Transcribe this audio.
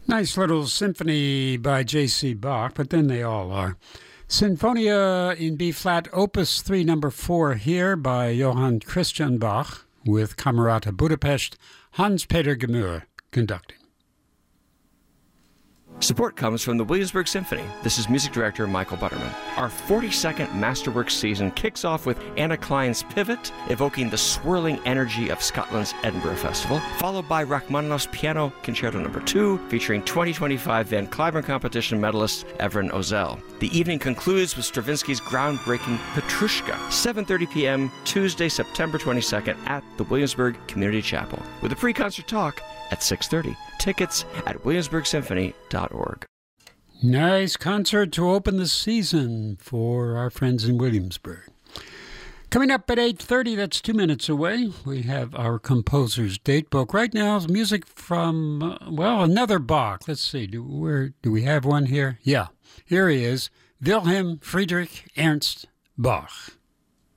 Nice little symphony by J.C. Bach, but then they all are. Sinfonia in B-flat, Opus 3, number 4 here by Johann Christian Bach with Camerata Budapest, Hans-Peter Gemühr conducting. Support comes from the Williamsburg Symphony. This is music director Michael Butterman. Our 42nd Masterworks season kicks off with Anna Klein's Pivot, evoking the swirling energy of Scotland's Edinburgh Festival, followed by Rachmaninoff's Piano Concerto No. 2, featuring 2025 Van Cliburn competition medalist Evren Ozel. The evening concludes with Stravinsky's groundbreaking Petrushka, 7:30 p.m., Tuesday, September 22nd at the Williamsburg Community Chapel, with a pre-concert talk at 6:30. Tickets at williamsburgsymphony.org. Nice concert to open the season for our friends in Williamsburg. Coming up at 8:30, that's 2 minutes away, we have our composer's date book. Right now, music from, another Bach. Let's see, do we have one here? Yeah, here he is, Wilhelm Friedrich Ernst Bach.